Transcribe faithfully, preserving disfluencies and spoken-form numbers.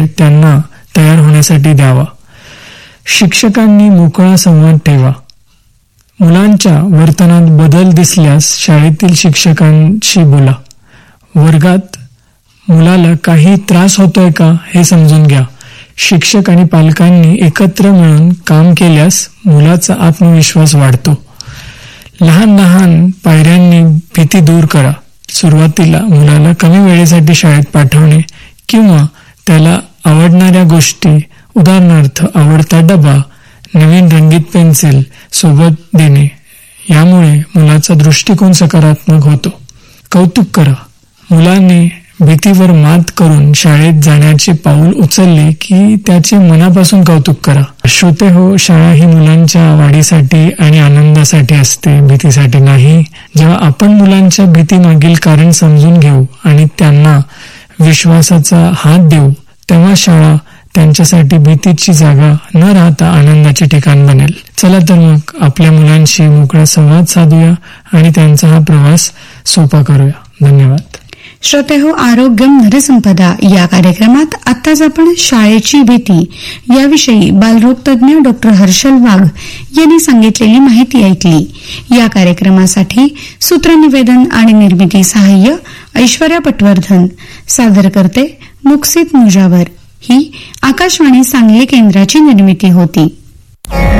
त्यांना तयार होण्यासाठी द्यावा. शिक्षकांनी मोकळा संवाद ठेवा. मुलांच्या वर्तनात बदल दिसल्यास शाळेतील शिक्षकांशी बोला. वर्गात मुलाला काही त्रास होतोय का हे समजून घ्या. शिक्षक आणि पालकांनी एकत्र मिळून काम केल्यास मुलाचा आत्मविश्वास वाढतो. लहान लहान पायऱ्यांनी भीती दूर करा. सुरुवातीला मुलाला कमी वेळेसाठी शाळेत पाठवणे किंवा त्याला आवडणाऱ्या गोष्टी, उदाहरणार्थ आवडता डबा, नवीन रंगीत पेन्सिल सोबत देणे, यामुळे मुलाचा दृष्टिकोन सकारात्मक होतो. कौतुक करा. मुलाने भीतीवर मात करून शाळेत जाण्याचे पाऊल उचलले की त्याचे मनापासून कौतुक करा. श्रोते हो, शाळा ही मुलांच्या वाढीसाठी आणि आनंदासाठी असते, भीतीसाठी नाही. जेव्हा आपण मुलांच्या भीतीमागील कारण समजून घेऊ आणि त्यांना विश्वासाचा हात देऊ, तेव्हा शाळा त्यांच्यासाठी भीतीची जागा न राहता आनंदाचे ठिकाण बनेल. चला तर मग आपल्या मुलांशी मोकळा संवाद साधूया आणि त्यांचा हा प्रवास सोपा करूया. धन्यवाद. श्रोते हो, आरोग्यम नरसंपदा या कार्यक्रमात आत्ताच आपण शाळेची भीती याविषयी बालरोग तज्ज्ञ डॉक्टर हर्षल वाघ यांनी सांगितलेली माहिती ऐकली. या कार्यक्रमासाठी सूत्रनिवेदन आणि निर्मिती सहाय्य ऐश्वर्या पटवर्धन, सादर करते मुक्सित मुजावर. ही आकाशवाणी सांगली केंद्राची निर्मिती होती.